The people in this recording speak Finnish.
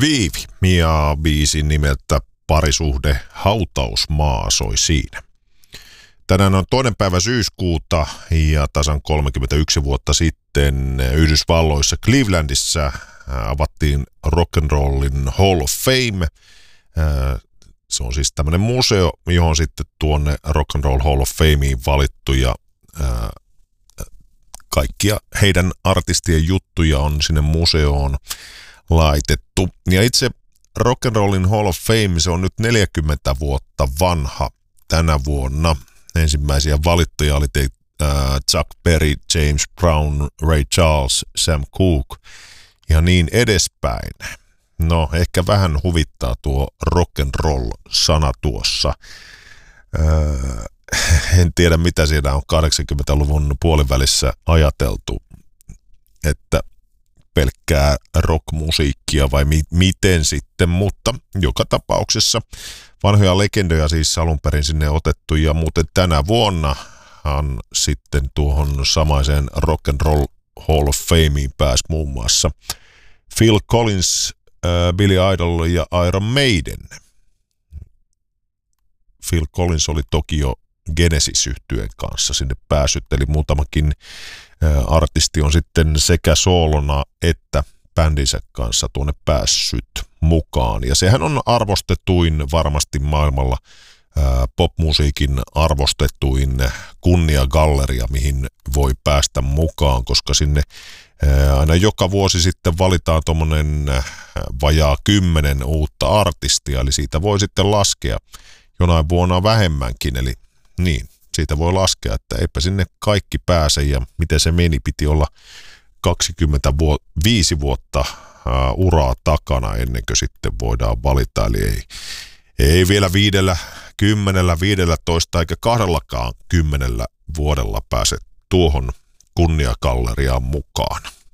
Viivi ja biisin nimeltä Parisuhde hautausmaa soi siinä. Tänään on 2. päivä syyskuuta ja tasan 31 vuotta sitten Yhdysvalloissa Clevelandissa avattiin Rock'n'Rollin Hall of Fame. Se on siis tämmöinen museo, johon sitten tuonne Rock'n'Roll Hall of Fameen valittuja kaikkia heidän artistien juttuja on sinne museoon laitettu. Ja itse Rock'n'Rollin Hall of Fame, se on nyt 40 vuotta vanha tänä vuonna. Ensimmäisiä valittuja oli Chuck Berry, James Brown, Ray Charles, Sam Cooke ja niin edespäin. No, ehkä vähän huvittaa tuo rock'n'roll-sana tuossa. En tiedä, mitä siinä on 80-luvun puolivälissä ajateltu, että pelkkää rockmusiikkia vai miten sitten, mutta joka tapauksessa vanhoja legendoja siis alun perin sinne otettu, ja muuten tänä vuonnahan sitten tuohon samaiseen Rock'n'Roll Hall of Fameen pääsi muun muassa Phil Collins, Billy Idol ja Iron Maiden. Phil Collins oli toki jo Genesis-yhtyeen kanssa sinne päässyt, eli muutamakin artisti on sitten sekä soolona että bändinsä kanssa tuonne päässyt mukaan. Ja sehän on arvostetuin varmasti maailmalla popmusiikin arvostetuin kunniagalleria, mihin voi päästä mukaan, koska sinne aina joka vuosi sitten valitaan tuommoinen vajaa 10 uutta artistia, eli siitä voi sitten laskea jonain vuonna vähemmänkin, eli niin, siitä voi laskea, että eipä sinne kaikki pääse, ja miten se meni, piti olla 25 vuotta uraa takana ennen kuin sitten voidaan valita, eli ei vielä 5, 10, 15 eikä 20 vuodella pääse tuohon kunniagalleriaan mukaan.